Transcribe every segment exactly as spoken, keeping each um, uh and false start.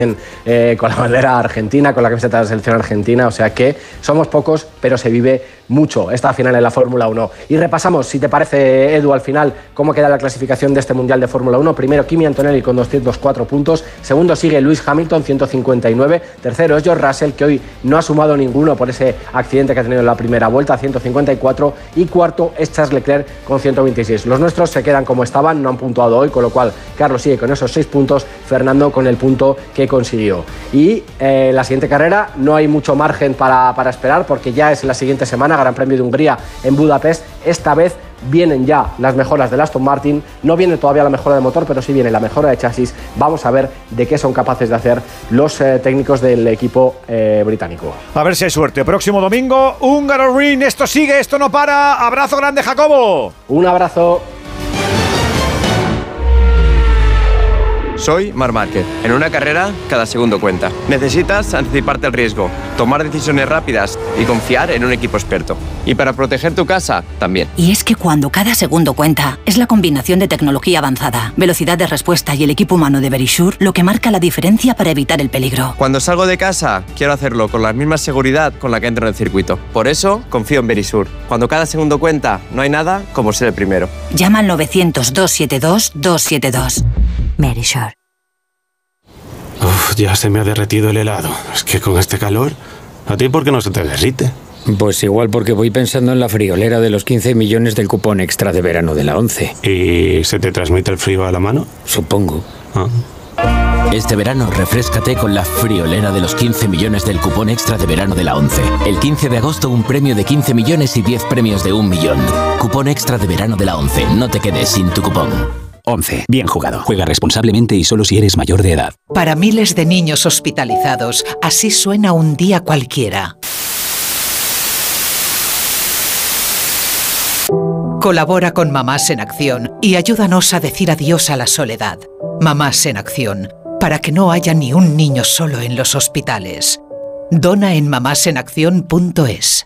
Eh, con la bandera argentina, con la camiseta de la selección argentina, o sea que somos pocos, pero se vive mucho esta final en la Fórmula uno. Y repasamos, si te parece, Edu, al final, cómo queda la clasificación de este Mundial de Fórmula uno. Primero, Kimi Antonelli con doscientos cuatro puntos. Segundo, sigue Lewis Hamilton, ciento cincuenta y nueve. Tercero es George Russell, que hoy no ha sumado ninguno por ese accidente que ha tenido en la primera vuelta, ciento cincuenta y cuatro. Y cuarto es Charles Leclerc con ciento veintiséis. Los nuestros se quedan como estaban, no han puntuado hoy, con lo cual Carlos sigue con esos seis puntos, Fernando con el punto que consiguió. Y eh, la siguiente carrera no hay mucho margen para, para esperar, porque ya es la siguiente semana, Gran Premio de Hungría en Budapest. Esta vez vienen ya las mejoras del Aston Martin, no viene todavía la mejora de motor, pero sí viene la mejora de chasis. Vamos a ver de qué son capaces de hacer los eh, técnicos del equipo eh, británico. A ver si hay suerte. Próximo domingo, Hungaroring. Esto sigue, esto no para. Abrazo grande, Jacobo. Un abrazo. Soy Marc Márquez. En una carrera, cada segundo cuenta. Necesitas anticiparte al riesgo, tomar decisiones rápidas y confiar en un equipo experto. Y para proteger tu casa, también. Y es que cuando cada segundo cuenta, es la combinación de tecnología avanzada, velocidad de respuesta y el equipo humano de Verisure lo que marca la diferencia para evitar el peligro. Cuando salgo de casa, quiero hacerlo con la misma seguridad con la que entro en el circuito. Por eso, confío en Verisure. Cuando cada segundo cuenta, no hay nada como ser el primero. Llama al novecientos, doscientos setenta y dos, doscientos setenta y dos. Verisure. Uf, ya se me ha derretido el helado. Es que con este calor, ¿a ti por qué no se te derrite? Pues igual porque voy pensando en la friolera de los quince millones del cupón extra de verano de la ONCE. ¿Y se te transmite el frío a la mano? Supongo. Ah. Este verano refréscate con la friolera de los quince millones del cupón extra de verano de la ONCE. El quince de agosto un premio de quince millones y diez premios de un millón. Cupón extra de verano de la ONCE. No te quedes sin tu cupón. once. Bien jugado. Juega responsablemente y solo si eres mayor de edad. Para miles de niños hospitalizados, así suena un día cualquiera. Colabora con Mamás en Acción y ayúdanos a decir adiós a la soledad. Mamás en Acción, para que no haya ni un niño solo en los hospitales. Dona en mamásenacción punto es.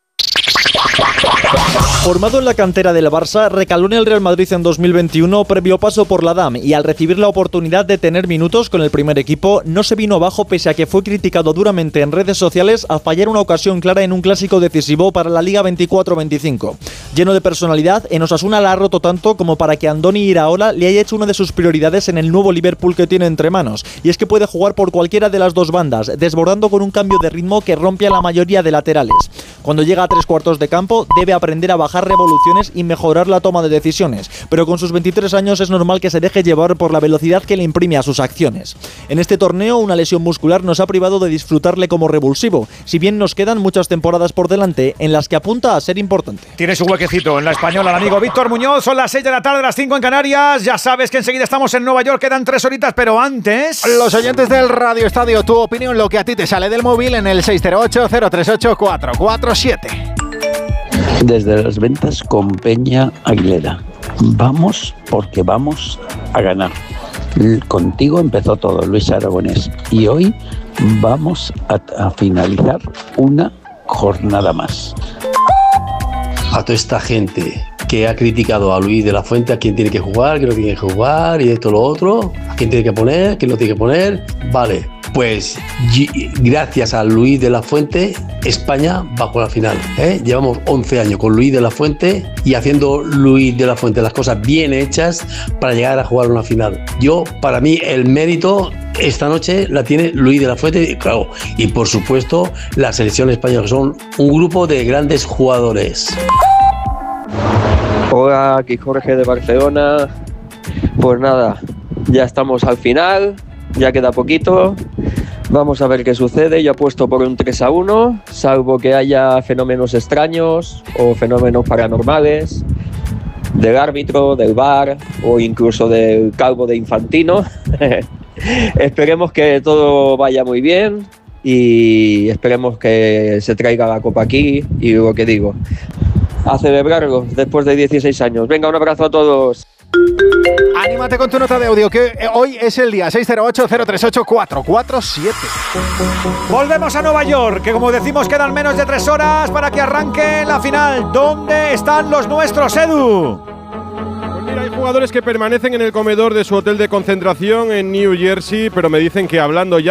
Formado en la cantera del Barça, recaló en el Real Madrid en dos mil veintiuno previo paso por la D A M y al recibir la oportunidad de tener minutos con el primer equipo no se vino abajo pese a que fue criticado duramente en redes sociales al fallar una ocasión clara en un clásico decisivo para la Liga veinticuatro veinticinco. Lleno de personalidad, en Osasuna la ha roto tanto como para que Andoni Iraola le haya hecho una de sus prioridades en el nuevo Liverpool que tiene entre manos, y es que puede jugar por cualquiera de las dos bandas, desbordando con un cambio de ritmo que rompe a la mayoría de laterales. Cuando llega a tres cuartos de campo debe aprender a bajar revoluciones y mejorar la toma de decisiones, pero con sus veintitrés años es normal que se deje llevar por la velocidad que le imprime a sus acciones. En este torneo una lesión muscular nos ha privado de disfrutarle como revulsivo, si bien nos quedan muchas temporadas por delante en las que apunta a ser importante. Tiene su huequecito en la Española el amigo Víctor Muñoz. Son las seis de la tarde, las cinco en Canarias. Ya sabes que enseguida estamos en Nueva York, quedan tres horitas, pero antes... Los oyentes del Radio Estadio, tu opinión, lo que a ti te sale del móvil en el seis cero ocho, cero tres ocho, cuatro cuatro siete. Desde las ventas con Peña Aguilera. Vamos porque vamos a ganar. Contigo empezó todo, Luis Aragonés. Y hoy vamos a, a finalizar una jornada más. A toda esta gente que ha criticado a Luis de la Fuente, a quién tiene que jugar, que no tiene que jugar, y esto, lo otro, a quién tiene que poner, quién no tiene que poner. Vale, pues gracias a Luis de la Fuente, España va a la final. ¿eh? Llevamos once años con Luis de la Fuente y haciendo Luis de la Fuente las cosas bien hechas para llegar a jugar una final. Yo, para mí, el mérito esta noche la tiene Luis de la Fuente, claro, y por supuesto la selección española, que son un grupo de grandes jugadores. Hola, aquí Jorge de Barcelona. Pues nada, ya estamos al final, ya queda poquito. Vamos a ver qué sucede. Yo apuesto por un tres a uno, salvo que haya fenómenos extraños o fenómenos paranormales del árbitro, del V A R o incluso del calvo de Infantino. Esperemos que todo vaya muy bien y esperemos que se traiga la copa aquí y lo que digo, a celebrarlo después de dieciséis años. Venga, un abrazo a todos. Anímate con tu nota de audio, que hoy es el día. Seis cero ocho, cero tres ocho, cuatro cuatro siete. Volvemos a Nueva York, que como decimos quedan menos de tres horas para que arranque la final. ¿Dónde están los nuestros, Edu? Pues mira, hay jugadores que permanecen en el comedor de su hotel de concentración en New Jersey, pero me dicen que hablando ya